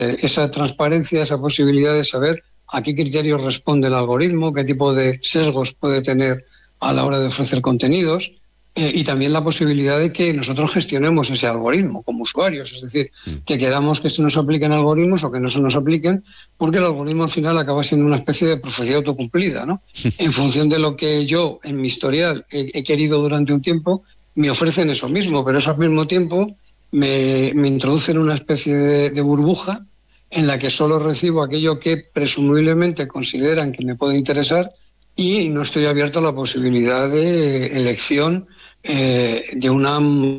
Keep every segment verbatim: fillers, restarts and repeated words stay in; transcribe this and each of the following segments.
esa transparencia, esa posibilidad de saber a qué criterios responde el algoritmo, qué tipo de sesgos puede tener a la hora de ofrecer contenidos, eh, y también la posibilidad de que nosotros gestionemos ese algoritmo como usuarios, es decir, que queramos que se nos apliquen algoritmos o que no se nos apliquen, porque el algoritmo al final acaba siendo una especie de profecía autocumplida, ¿no? En función de lo que yo en mi historial he, he querido durante un tiempo, me ofrecen eso mismo, pero eso al mismo tiempo me, me introducen una especie de, de burbuja en la que solo recibo aquello que presumiblemente consideran que me puede interesar y no estoy abierto a la posibilidad de elección eh, de una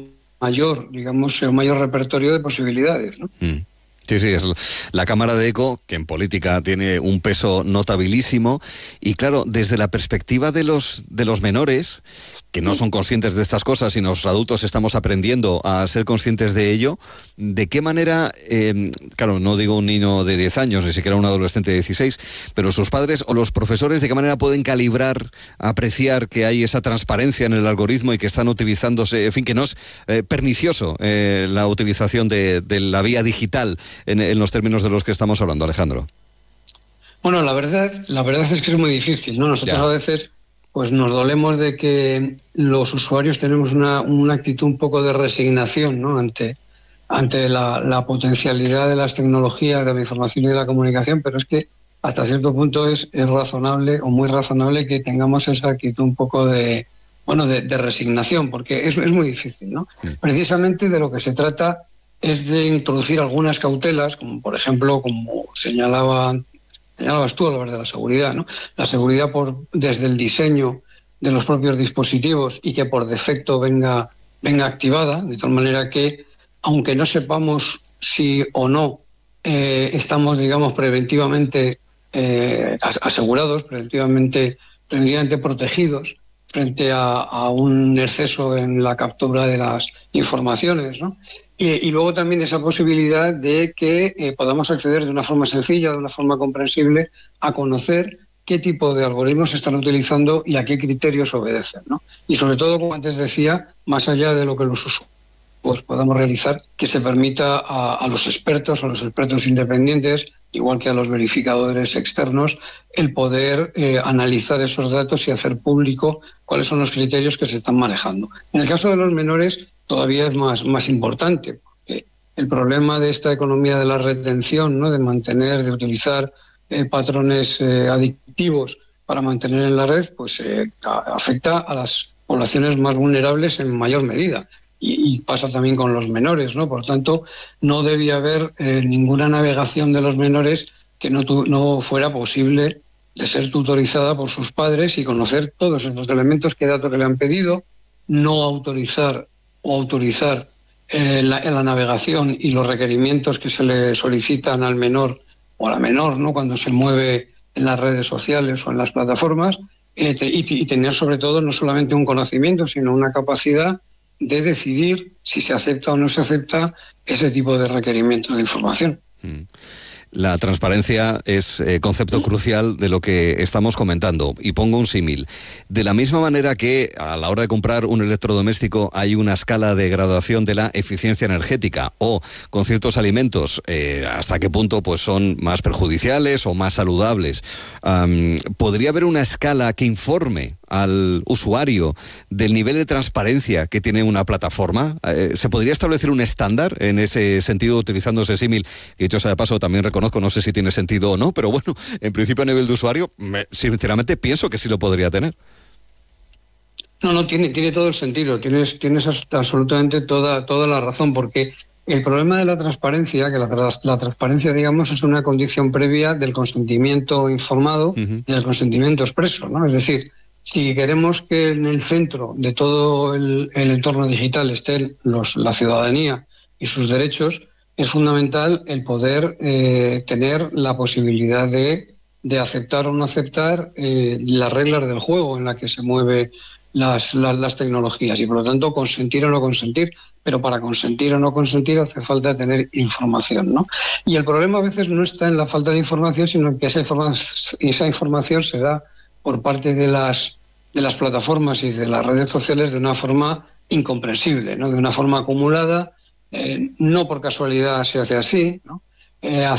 mayor, digamos, un mayor repertorio de posibilidades, ¿no? Mm. Sí, sí, es la cámara de eco, que en política tiene un peso notabilísimo, y claro, desde la perspectiva de los, de los menores, que no son conscientes de estas cosas y los adultos estamos aprendiendo a ser conscientes de ello, ¿de qué manera, eh, claro, no digo un niño de diez años, ni siquiera un adolescente de dieciséis, pero sus padres o los profesores, de qué manera pueden calibrar, apreciar que hay esa transparencia en el algoritmo y que están utilizándose, en fin, que no es eh, pernicioso eh, la utilización de, de la vía digital en, en los términos de los que estamos hablando, Alejandro? Bueno, la verdad, la verdad es que es muy difícil, ¿no? Nosotros ya. a veces pues nos dolemos de que los usuarios tenemos una, una actitud un poco de resignación, ¿no? ante, ante la, la potencialidad de las tecnologías, de la información y de la comunicación, pero es que hasta cierto punto es, es razonable o muy razonable que tengamos esa actitud un poco de, bueno, de, de resignación, porque es, es muy difícil, ¿no? Sí. Precisamente de lo que se trata es de introducir algunas cautelas, como por ejemplo, como señalaban señalabas tú, a hablar de la seguridad, ¿no? La seguridad por desde el diseño de los propios dispositivos y que por defecto venga, venga activada, de tal manera que, aunque no sepamos si o no eh, estamos, digamos, preventivamente eh, asegurados, preventivamente, preventivamente protegidos frente a, a un exceso en la captura de las informaciones, ¿no? Y, y luego también esa posibilidad de que eh, podamos acceder de una forma sencilla, de una forma comprensible, a conocer qué tipo de algoritmos se están utilizando y a qué criterios obedecen, ¿no? Y sobre todo, como antes decía, más allá de lo que los usuarios pues, podamos realizar, que se permita a, a los expertos, a los expertos independientes, igual que a los verificadores externos, el poder eh, analizar esos datos y hacer público cuáles son los criterios que se están manejando. En el caso de los menores todavía es más, más importante, porque el problema de esta economía de la retención, ¿no? de mantener, de utilizar eh, patrones eh, adictivos para mantener en la red, pues eh, a, afecta a las poblaciones más vulnerables en mayor medida. Y, y pasa también con los menores, ¿no? Por tanto, no debía haber eh, ninguna navegación de los menores que no, tu, no fuera posible de ser tutorizada por sus padres y conocer todos estos elementos, qué datos le han pedido, no autorizar o autorizar eh, la, la navegación y los requerimientos que se le solicitan al menor o a la menor, ¿no? Cuando se mueve en las redes sociales o en las plataformas, eh, te, y, y tener sobre todo no solamente un conocimiento, sino una capacidad de decidir si se acepta o no se acepta ese tipo de requerimientos de información. La transparencia es eh, concepto ¿Sí? crucial de lo que estamos comentando. Y pongo un símil. De la misma manera que a la hora de comprar un electrodoméstico hay una escala de graduación de la eficiencia energética, o con ciertos alimentos, eh, hasta qué punto pues son más perjudiciales o más saludables. Um, ¿Podría haber una escala que informe al usuario del nivel de transparencia que tiene una plataforma? Eh, ¿Se podría establecer un estándar en ese sentido, utilizando ese símil? Que dicho sea de paso, también reconozco, no sé si tiene sentido o no, pero bueno, en principio a nivel de usuario, me, sinceramente pienso que sí lo podría tener. No, no, tiene, tiene todo el sentido, tienes, tienes absolutamente toda, toda la razón, porque el problema de la transparencia, que la, la transparencia, digamos, es una condición previa del consentimiento informado uh-huh. y del consentimiento expreso, ¿no? Es decir, si queremos que en el centro de todo el, el entorno digital estén los, la ciudadanía y sus derechos, es fundamental el poder eh, tener la posibilidad de, de aceptar o no aceptar eh, las reglas del juego en la que se mueven las, las, las tecnologías y, por lo tanto, consentir o no consentir. Pero para consentir o no consentir hace falta tener información, ¿no? Y el problema a veces no está en la falta de información, sino en que esa, informa- esa información se da por parte de las, de las plataformas y de las redes sociales de una forma incomprensible, ¿no? De una forma acumulada, eh, no por casualidad se hace así, ¿no? Eh,